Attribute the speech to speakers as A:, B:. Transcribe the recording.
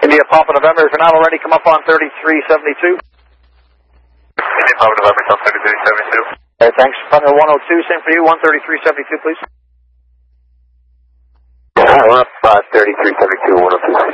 A: India Papa November, if you're not already, come up on 3372.
B: India Papa November, top 3372.
A: Okay, thanks. Partner 102, same for you, 13372, please.
B: We're up 3372, 102.